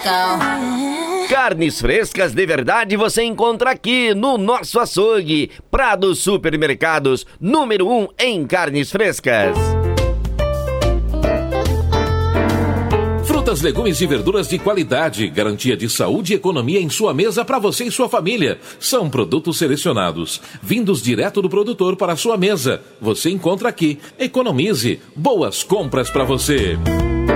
Churrascão. Carnes frescas de verdade você encontra aqui no nosso açougue. Prado Supermercados, número 1 em carnes frescas. Frutas, legumes e verduras de qualidade, garantia de saúde e economia em sua mesa para você e sua família. São produtos selecionados, vindos direto do produtor para a sua mesa. Você encontra aqui. Economize. Boas compras para você.